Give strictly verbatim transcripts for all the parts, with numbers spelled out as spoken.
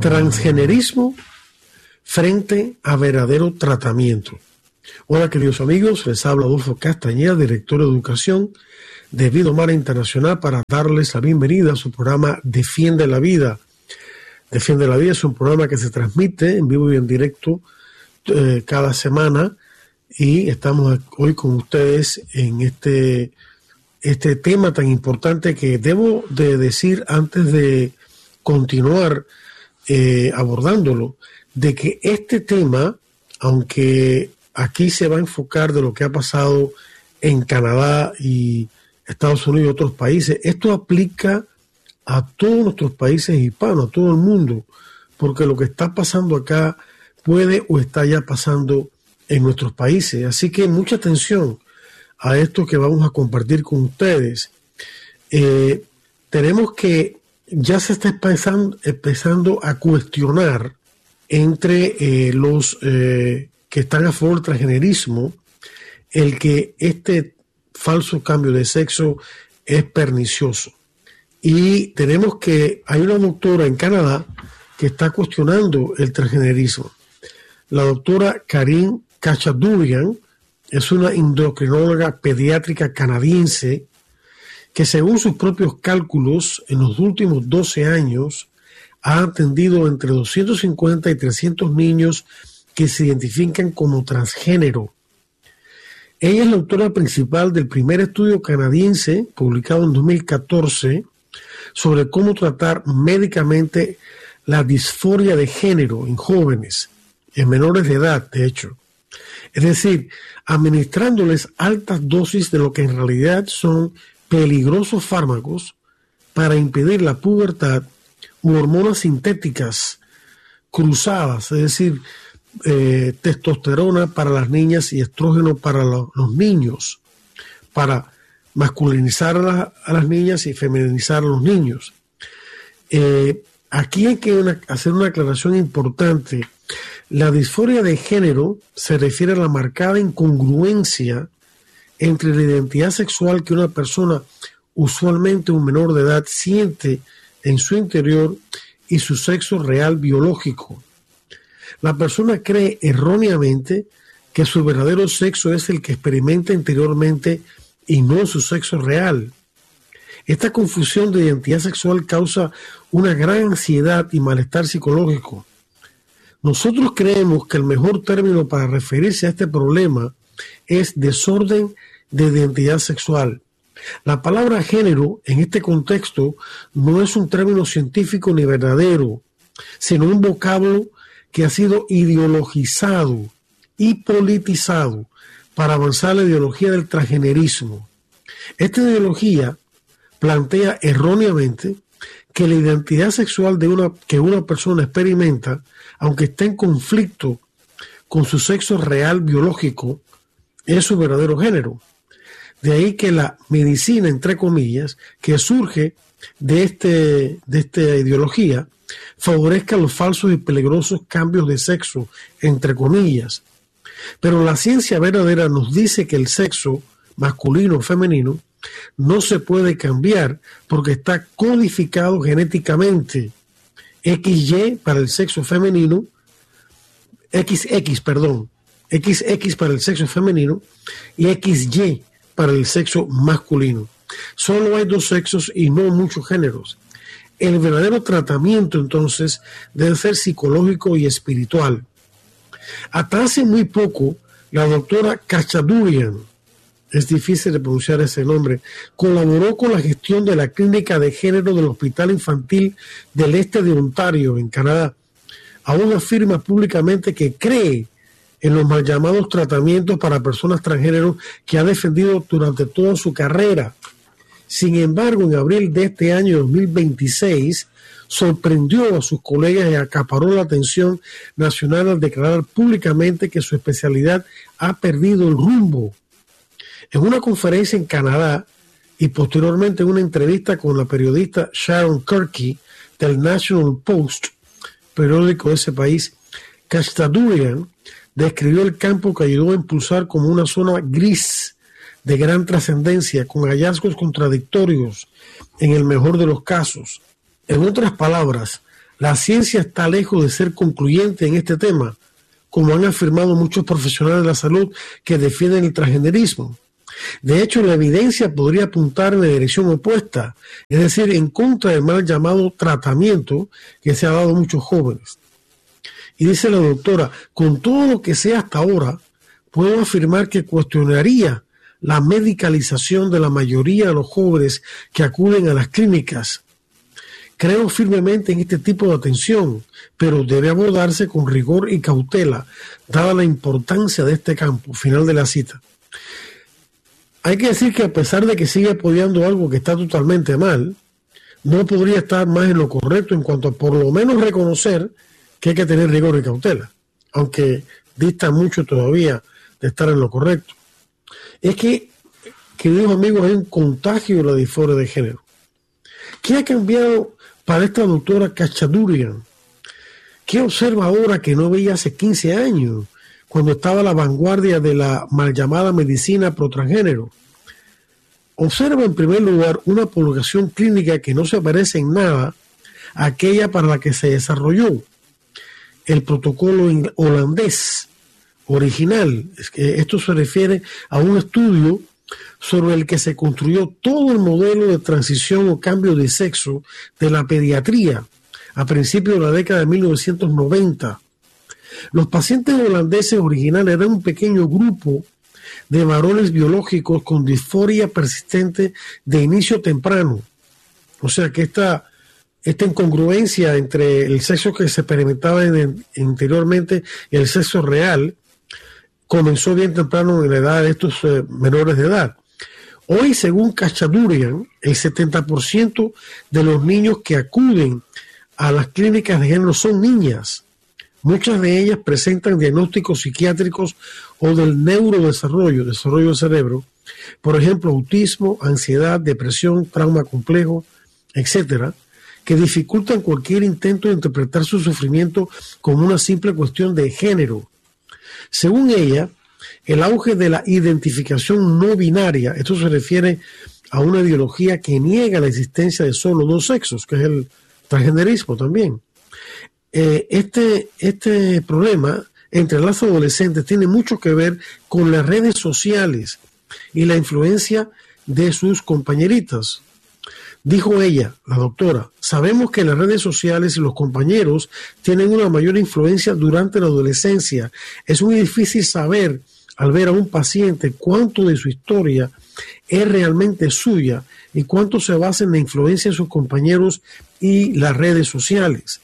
Transgenerismo frente a verdadero tratamiento. Hola queridos amigos, les habla Adolfo Castañeda, director de Educación de Vida Humana Internacional, para darles la bienvenida a su programa Defiende la Vida. Defiende la Vida es un programa que se transmite en vivo y en directo eh, cada semana, y estamos hoy con ustedes en este, este tema tan importante que debo de decir antes de continuar eh, abordándolo, de que este tema, aunque aquí se va a enfocar de lo que ha pasado en Canadá y Estados Unidos y otros países, esto aplica a todos nuestros países hispanos, a todo el mundo, porque lo que está pasando acá puede o está ya pasando en nuestros países. Así que mucha atención a esto que vamos a compartir con ustedes. Eh, tenemos que, ya se está empezando, empezando a cuestionar entre eh, los eh, que están a favor del transgenerismo el que este falso cambio de sexo es pernicioso. Y tenemos que, hay una doctora en Canadá que está cuestionando el transgenerismo. La doctora Karine Khachaturian es una endocrinóloga pediátrica canadiense que, según sus propios cálculos, en los últimos doce años ha atendido entre doscientos cincuenta y trescientos niños que se identifican como transgénero. Ella es la autora principal del primer estudio canadiense, publicado en dos mil catorce, sobre cómo tratar médicamente la disforia de género en jóvenes, en menores de edad, de hecho. Es decir, administrándoles altas dosis de lo que en realidad son peligrosos fármacos para impedir la pubertad u hormonas sintéticas cruzadas, es decir, eh, testosterona para las niñas y estrógeno para lo, los niños, para masculinizar a, la, a las niñas y feminizar a los niños. Eh, aquí hay que una, hacer una aclaración importante. La disforia de género se refiere a la marcada incongruencia entre la identidad sexual que una persona, usualmente un menor de edad, siente en su interior y su sexo real biológico. La persona cree erróneamente que su verdadero sexo es el que experimenta interiormente y no su sexo real. Esta confusión de identidad sexual causa una gran ansiedad y malestar psicológico. Nosotros creemos que el mejor término para referirse a este problema es desorden de identidad sexual. La palabra género en este contexto no es un término científico ni verdadero, sino un vocablo que ha sido ideologizado y politizado para avanzar la ideología del transgenerismo. Esta ideología plantea erróneamente que la identidad sexual de una, que una persona experimenta, aunque esté en conflicto con su sexo real biológico, es su verdadero género. De ahí que la medicina, entre comillas, que surge de, este, de esta ideología, favorezca los falsos y peligrosos cambios de sexo, entre comillas. Pero la ciencia verdadera nos dice que el sexo masculino o femenino no se puede cambiar porque está codificado genéticamente. equis ye para el sexo femenino, equis equis, perdón, equis equis para el sexo femenino y equis ye para el sexo masculino. Solo hay dos sexos y no muchos géneros. El verdadero tratamiento, entonces, debe ser psicológico y espiritual. Hasta hace muy poco, la doctora Khachaturian, es difícil de pronunciar ese nombre, colaboró con la gestión de la clínica de género del Hospital Infantil del Este de Ontario, en Canadá. Aún afirma públicamente que cree en los mal llamados tratamientos para personas transgénero que ha defendido durante toda su carrera. Sin embargo, en abril de este año dos mil veintiséis, sorprendió a sus colegas y acaparó la atención nacional al declarar públicamente que su especialidad ha perdido el rumbo. En una conferencia en Canadá y posteriormente en una entrevista con la periodista Sharon Kirky del National Post, periódico de ese país, Khachaturian describió el campo que ayudó a impulsar como una zona gris de gran trascendencia, con hallazgos contradictorios en el mejor de los casos. En otras palabras, La ciencia está lejos de ser concluyente en este tema, como han afirmado muchos profesionales de la salud que defienden el transgenerismo. De hecho, la evidencia podría apuntar en la dirección opuesta, es decir, en contra del mal llamado tratamiento que se ha dado a muchos jóvenes. Y dice la doctora, con todo lo que sé hasta ahora, puedo afirmar que cuestionaría la medicalización de la mayoría de los jóvenes que acuden a las clínicas. Creo firmemente en este tipo de atención, pero debe abordarse con rigor y cautela, dada la importancia de este campo. Final de la cita. Hay que decir que a pesar de que sigue apoyando algo que está totalmente mal, no podría estar más en lo correcto en cuanto a por lo menos reconocer que hay que tener rigor y cautela, aunque dista mucho todavía de estar en lo correcto. Es que, queridos amigos, hay un contagio de la disforia de género. ¿Qué ha cambiado para esta doctora Khachaturian? ¿Qué observa ahora que no veía hace quince años, cuando estaba a la vanguardia de la mal llamada medicina pro transgénero? Observa en primer lugar una publicación clínica que no se parece en nada a aquella para la que se desarrolló el protocolo holandés original. Es que esto se refiere a un estudio sobre el que se construyó todo el modelo de transición o cambio de sexo de la pediatría a principios de la década de mil novecientos noventa. Los pacientes holandeses originales eran un pequeño grupo de varones biológicos con disforia persistente de inicio temprano. O sea que esta, esta incongruencia entre el sexo que se experimentaba en el, anteriormente y el sexo real comenzó bien temprano en la edad de estos eh, menores de edad. Hoy, según Khachaturian, el setenta por ciento de los niños que acuden a las clínicas de género son niñas. Muchas de ellas presentan diagnósticos psiquiátricos o del neurodesarrollo, desarrollo del cerebro, por ejemplo, autismo, ansiedad, depresión, trauma complejo, etcétera, que dificultan cualquier intento de interpretar su sufrimiento como una simple cuestión de género. Según ella, el auge de la identificación no binaria, esto se refiere a una ideología que niega la existencia de solo dos sexos, que es el transgenerismo también. Eh, este, este problema entre las adolescentes tiene mucho que ver con las redes sociales y la influencia de sus compañeritas. Dijo ella, la doctora, sabemos que las redes sociales y los compañeros tienen una mayor influencia durante la adolescencia. Es muy difícil saber, al ver a un paciente, cuánto de su historia es realmente suya y cuánto se basa en la influencia de sus compañeros y las redes sociales.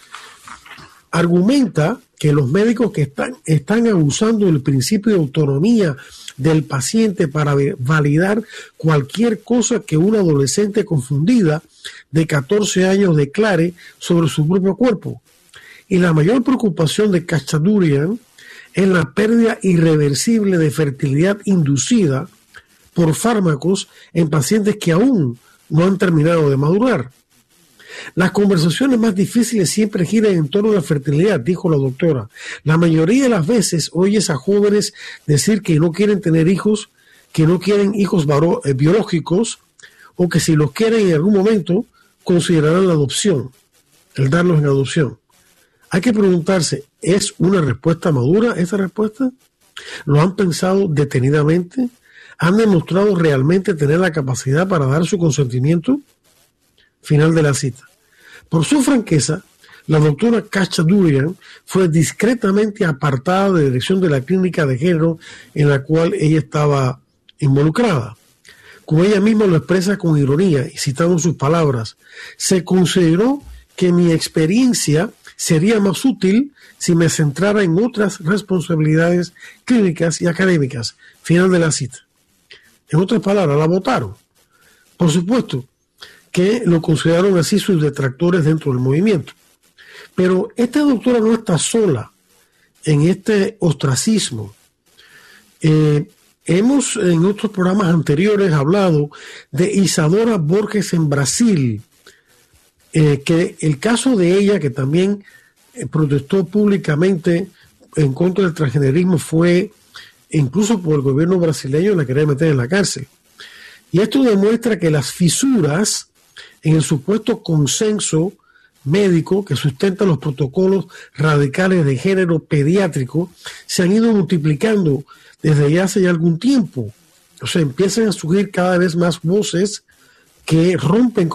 Argumenta que los médicos que están, están abusando del principio de autonomía del paciente para validar cualquier cosa que una adolescente confundida de catorce años declare sobre su propio cuerpo. Y la mayor preocupación de Khachaturian es la pérdida irreversible de fertilidad inducida por fármacos en pacientes que aún no han terminado de madurar. Las conversaciones más difíciles siempre giran en torno a la fertilidad, dijo la doctora. La mayoría de las veces oyes a jóvenes decir que no quieren tener hijos, que no quieren hijos eh, biológicos, o que si los quieren en algún momento considerarán la adopción, el darlos en adopción. Hay que preguntarse, ¿es una respuesta madura esa respuesta? ¿Lo han pensado detenidamente? ¿Han demostrado realmente tener la capacidad para dar su consentimiento? Final de la cita. Por su franqueza, la doctora Khachaturian fue discretamente apartada de la dirección de la clínica de género en la cual ella estaba involucrada. Como ella misma lo expresa con ironía y citando sus palabras, se consideró que mi experiencia sería más útil si me centrara en otras responsabilidades clínicas y académicas. Final de la cita. En otras palabras, la votaron. Por supuesto que lo consideraron así sus detractores dentro del movimiento. Pero esta doctora no está sola en este ostracismo. Eh, hemos en otros programas anteriores hablado de Isadora Borges en Brasil, eh, que el caso de ella, que también eh, protestó públicamente en contra del transgenerismo, fue incluso por el gobierno brasileño la quería meter en la cárcel. Y esto demuestra que las fisuras en el supuesto consenso médico que sustenta los protocolos radicales de género pediátrico se han ido multiplicando desde ya hace ya algún tiempo. O sea, empiezan a surgir cada vez más voces que rompen